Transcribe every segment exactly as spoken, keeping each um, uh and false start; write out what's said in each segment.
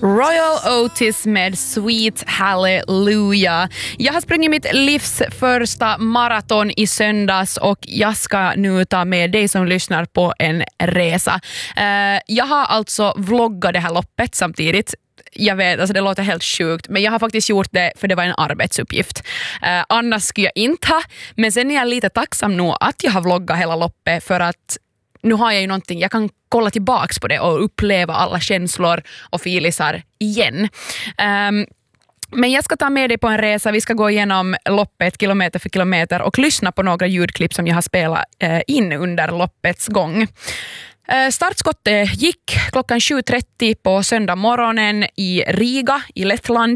Royal Otis med Sweet Hallelujah. Jag har sprungit mitt livs första maraton i söndags och jag ska nu ta med dig som lyssnar på en resa. Uh, jag har alltså vloggat det här loppet samtidigt. Jag vet, alltså det låter helt sjukt, men jag har faktiskt gjort det för det var en arbetsuppgift. Uh, annars skulle jag inte ha, men sen är jag lite tacksam nu att jag har vloggat hela loppet för att nu har jag ju någonting, jag kan kolla tillbaks på det och uppleva alla känslor och filisar igen. Um, men jag ska ta med dig på en resa, vi ska gå igenom loppet kilometer för kilometer och lyssna på några ljudklipp som jag har spelat uh, in under loppets gång. Startskottet gick klockan sju trettio på söndag morgonen i Riga i Lettland.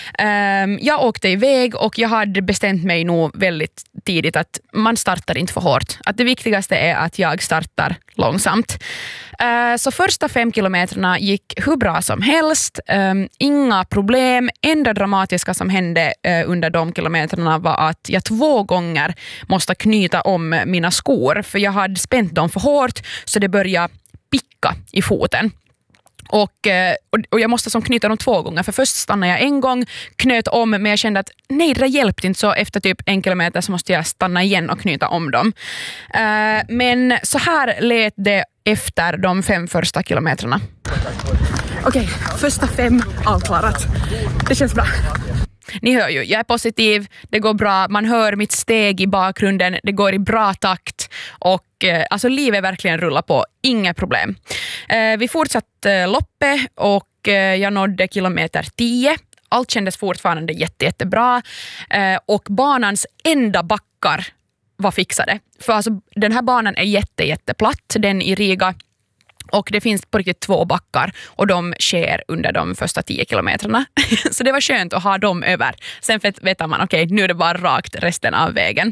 Jag åkte iväg och jag hade bestämt mig nog väldigt tidigt att man startar inte för hårt. Att det viktigaste är att jag startar långsamt. Så första fem kilometrarna gick hur bra som helst. Inga problem. Enda dramatiska som hände under de kilometrarna var att jag två gånger måste knyta om mina skor. För jag hade spänt dem för hårt så det började picka i foten. Och, och jag måste som knyta dem två gånger. För först stannade jag en gång, knöt om, men jag kände att nej, det hjälpte inte. Så efter typ en kilometer så måste jag stanna igen och knyta om dem. Uh, men så här lät det efter de fem första kilometrarna. Okej, okay, första fem avklarat. Det känns bra. Ni hör ju, jag är positiv, det går bra, man hör mitt steg i bakgrunden, det går i bra takt och eh, alltså livet verkligen rullar på, inga problem. Eh, vi fortsatte eh, loppet och eh, jag nådde kilometer tio. Allt kändes fortfarande jätte, jättebra eh, och banans enda backar var fixade. För alltså, den här banan är jätte, jätteplatt, den i Riga. Och det finns på riktigt två backar och de sker under de första tio kilometrarna. Så det var skönt att ha dem över. Sen vet man, okej, okay, nu är det bara rakt resten av vägen.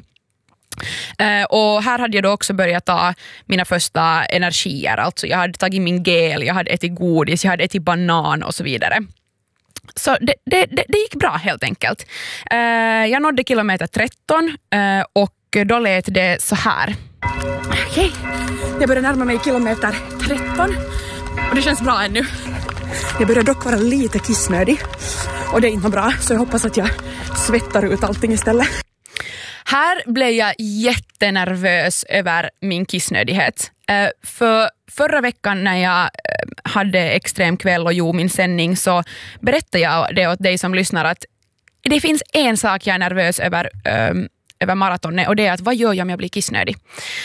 Uh, och här hade jag då också börjat ta mina första energier. Alltså jag hade tagit min gel, jag hade ätit godis, jag hade ätit banan och så vidare. Så det, det, det, det gick bra helt enkelt. Uh, jag nådde kilometer tretton uh, och då lät det så här. Okej, okay. Jag börjar närma mig kilometer tretton och det känns bra ännu. Jag börjar dock vara lite kissnödig och det är inte bra, så jag hoppas att jag svettar ut allting istället. Här blev jag jättenervös över min kissnödighet. Uh, för förra veckan när jag uh, hade extrem kväll och gjorde min sändning så berättade jag det åt dig som lyssnar att det finns en sak jag är nervös över um, över maratonet och det är att vad gör jag om jag blir kissnödig?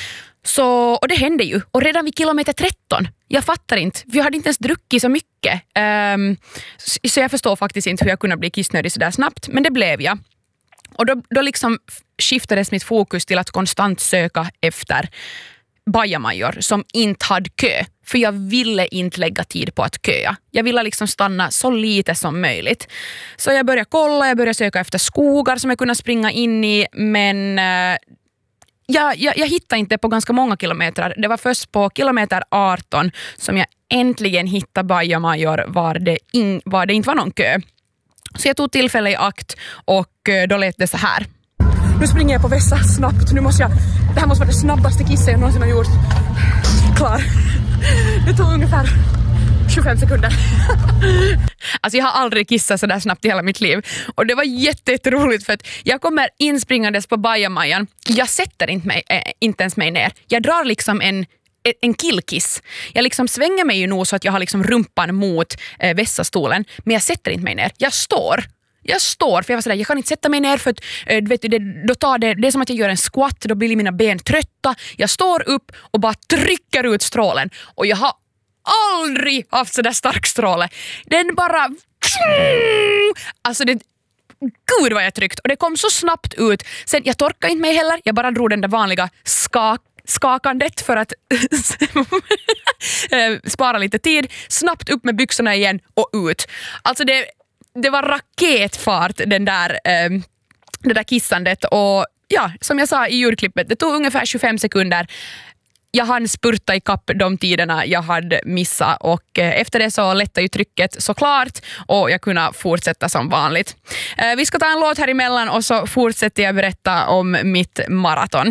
Så, och det hände ju. Och redan vid kilometer tretton, jag fattar inte, för jag hade inte ens druckit så mycket. Um, så, så jag förstår faktiskt inte hur jag kunde bli kissnödig så där snabbt, men det blev jag. Och då, då liksom skiftades mitt fokus till att konstant söka efter bajamajor som inte hade kö. För jag ville inte lägga tid på att köa. Jag ville liksom stanna så lite som möjligt. Så jag började kolla, jag började söka efter skogar som jag kunde springa in i. Men eh, jag, jag, jag hittade inte på ganska många kilometer. Det var först på kilometer arton som jag äntligen hittade bajamajor var det, in, var det inte var någon kö. Så jag tog tillfälle i akt och eh, då lät det så här. Nu springer jag på vässa snabbt. Nu måste jag, det här måste vara det snabbaste kissen jag någonsin har gjort. Klar. Det tog ungefär tjugofem sekunder. Alltså jag har aldrig kissat så där snabbt i hela mitt liv. Och det var jätteroligt för att jag kommer inspringandes på bajamajan. Jag sätter inte, mig, äh, inte ens mig ner. Jag drar liksom en en killkiss. Jag liksom svänger mig ju nog så att jag har liksom rumpan mot äh, vässastolen. Men jag sätter inte mig ner. Jag står. Jag står, för jag var sådär, jag kan inte sätta mig ner för att äh, vet du, det, då tar det, det är som att jag gör en squat, då blir mina ben trötta. Jag står upp och bara trycker ut strålen. Och jag har aldrig haft så där stark stråle. Den bara... Alltså det... Gud vad jag tryckt. Och det kom så snabbt ut. Sen, jag torkade inte mig heller. Jag bara drog den där vanliga skak skakandet för att spara lite tid. Snabbt upp med byxorna igen och ut. Alltså det... Det var raketfart den där, eh, det där kissandet och ja, som jag sa i ljudklippet, det tog ungefär tjugofem sekunder. Jag hann spurta i kapp de tiderna jag hade missat och eh, efter det så lättade ju trycket såklart och jag kunde fortsätta som vanligt. Eh, vi ska ta en låt här emellan och så fortsätter jag berätta om mitt maraton.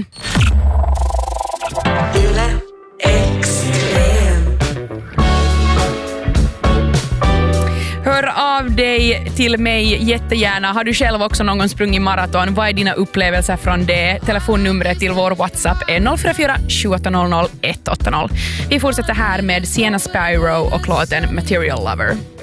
Yle Extrem. Hör av dig till mig jättegärna. Har du själv också någon gång sprungit maraton? Vad är dina upplevelser från det? Telefonnumret till vår WhatsApp är noll fyra fyra sju åtta noll noll ett åtta noll. Vi fortsätter här med Sienna Spyro och låten Material Lover.